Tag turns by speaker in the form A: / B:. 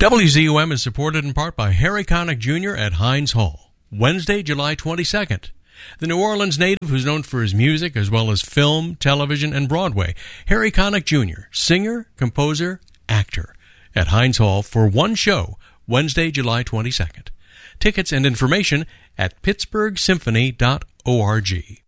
A: WZUM is supported in part by Harry Connick Jr. at Heinz Hall. Wednesday, July 22nd. The New Orleans native who's known for his music as well as film, television, and Broadway. Harry Connick Jr., singer, composer, actor. At Heinz Hall for one show, Wednesday, July 22nd. Tickets and information at pittsburghsymphony.org.